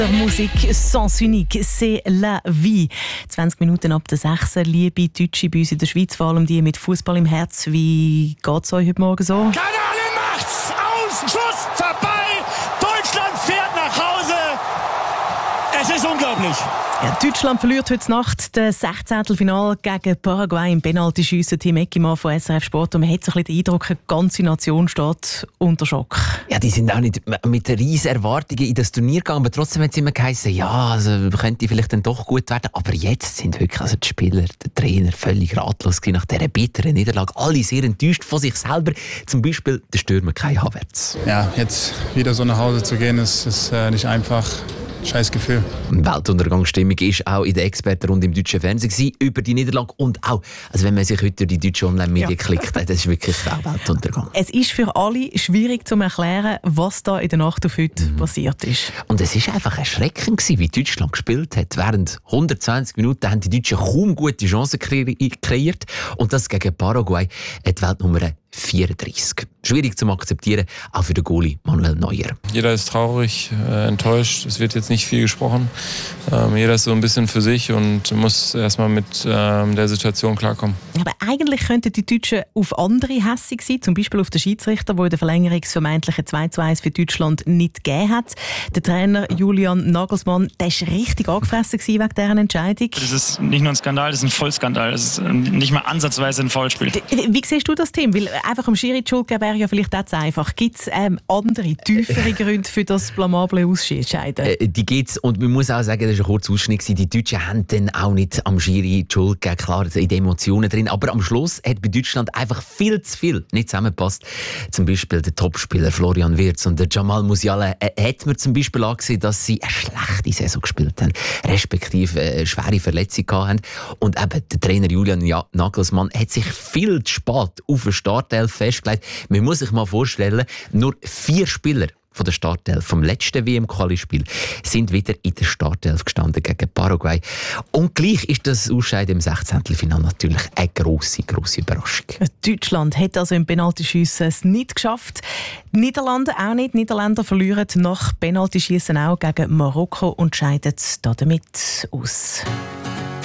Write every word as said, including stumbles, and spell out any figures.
Musik sans unique, c'est la vie. zwanzig Minuten ab der sechs. Liebe Deutsche bei uns in der Schweiz, vor allem die mit Fußball im Herz. Wie geht es euch heute Morgen so? Kanane macht's! Aus! Schuss! Vorbei! Deutschland fährt nach Hause! Es ist unglaublich! Ja, Deutschland verliert heute Nacht das Sechzehntelfinale gegen Paraguay im Penaltyschiessen. Team Eckimann von S R F Sport. Und man hat so ein bisschen den Eindruck, die ganze Nation steht unter Schock. Ja, die sind auch nicht mit riesen Erwartungen in das Turnier gegangen, aber trotzdem hat es immer geheißen, ja, also könnte vielleicht dann doch gut werden. Aber jetzt sind wirklich also die Spieler, der Trainer völlig ratlos nach dieser bitteren Niederlage. Alle sehr enttäuscht von sich selber. Zum Beispiel der Stürmer Kai Havertz. Ja, jetzt wieder so nach Hause zu gehen, ist, ist äh, nicht einfach. Scheiß Gefühl. Weltuntergangsstimmung war auch in der Expertenrunde im deutschen Fernsehen über die Niederlage und auch, also wenn man sich heute durch die deutschen Online-Medien ja. klickt, das ist wirklich ein Weltuntergang. Es ist für alle schwierig zu erklären, was da in der Nacht auf heute mhm. passiert ist. Und es war einfach erschreckend, wie Deutschland gespielt hat. Während hundertzwanzig Minuten haben die Deutschen kaum gute Chancen kreiert und das gegen Paraguay, die Weltnummer vierunddreißig. Schwierig zu akzeptieren, auch für den Goalie Manuel Neuer. Jeder ist traurig, äh, enttäuscht. Es wird jetzt nicht viel gesprochen. Ähm, jeder ist so ein bisschen für sich und muss erstmal mit ähm, der Situation klarkommen. Aber eigentlich könnten die Deutschen auf andere hässig sein, zum Beispiel auf den Schiedsrichter, der in der Verlängerung das vermeintliche zwei zu eins für Deutschland nicht gegeben hat. Der Trainer Julian Nagelsmann, der war richtig angefressen wegen dieser Entscheidung. Das ist nicht nur ein Skandal, das ist ein Vollskandal. Das ist nicht mal ansatzweise ein Foulspiel. Wie siehst du das, Tim? Weil einfach am Schiri die Schuld geben wäre ja vielleicht auch zu einfach. Gibt es ähm, andere, tiefere Gründe für das blamable Ausscheiden? Äh, die gibt es. Und man muss auch sagen, das war ein kurzer Ausschnitt. Die Deutschen haben dann auch nicht am Schiri die Schuld gegeben. Klar, in den Emotionen drin. Aber am Schluss hat bei Deutschland einfach viel zu viel nicht zusammengepasst. Zum Beispiel der Topspieler Florian Wirtz und der Jamal Musiala äh, hat man zum Beispiel angesehen, dass sie eine schlechte Saison gespielt haben, respektive eine schwere Verletzung hatten. Und eben der Trainer Julian Nagelsmann hat sich viel zu spät auf den Startelf festgelegt. Man muss sich mal vorstellen, nur vier Spieler von der Startelf vom letzten W M-Quali-Spiel sind wieder in der Startelf gestanden gegen Paraguay. Und gleich ist das Ausscheiden im Sechzehntelfinale natürlich eine grosse, grosse Überraschung. Deutschland hat also im Penaltyschiessen es nicht geschafft. Die Niederlande auch nicht. Die Niederländer verlieren nach Penaltyschiessen auch gegen Marokko und scheiden damit aus.